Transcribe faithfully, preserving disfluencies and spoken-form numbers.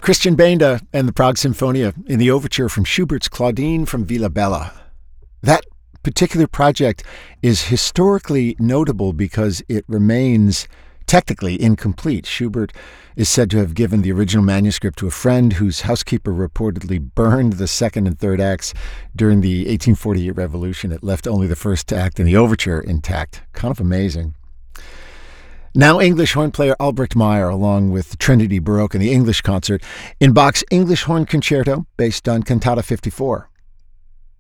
Christian Benda and the Prague Sinfonia in the overture from Schubert's Claudine from Villa Bella. That particular project is historically notable because it remains technically incomplete. Schubert is said to have given the original manuscript to a friend whose housekeeper reportedly burned the second and third acts during the eighteen forty-eight revolution. It left only the first act and the overture intact. Kind of amazing. Now English horn player Albrecht Meyer, along with Trinity Baroque and the English Concert, in Bach's English Horn Concerto, based on Cantata fifty-four.